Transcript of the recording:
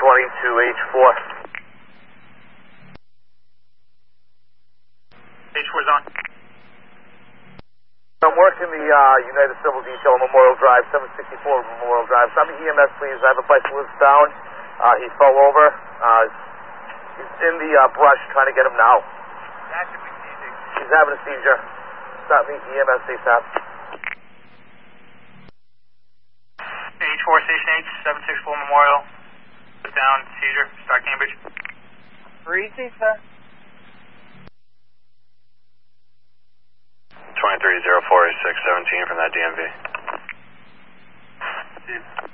to H4. H4's on. I'm working the United Civil Detail on Memorial Drive, 764 Memorial Drive. Somebody EMS, please. I have a bicyclist down. He fell over. He's in the brush, trying to get him now. He's having a seizure. Stop me, EMS ASAP. H4 Station 8, 764 Memorial. Put down, seizure, start Cambridge. Breezy, sir. 23048617 from that DMV.